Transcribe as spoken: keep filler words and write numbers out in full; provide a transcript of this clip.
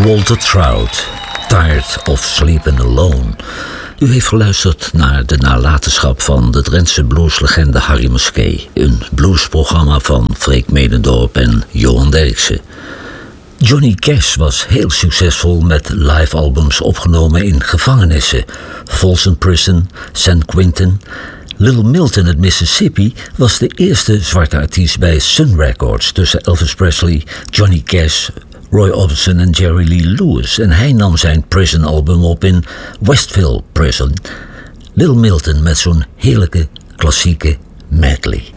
Walter Trout, Tired of Sleeping Alone. U heeft geluisterd naar de nalatenschap van de Drentse blueslegende Harry Musquet. Een bluesprogramma van Freek Medendorp en Johan Derksen. Johnny Cash was heel succesvol met live-albums opgenomen in gevangenissen. Folsom Prison, San Quentin. Little Milton uit Mississippi was de eerste zwarte artiest bij Sun Records tussen Elvis Presley, Johnny Cash, Roy Orbison en Jerry Lee Lewis. En hij nam zijn Prison-album op in Westville Prison. Little Milton met zo'n heerlijke klassieke medley.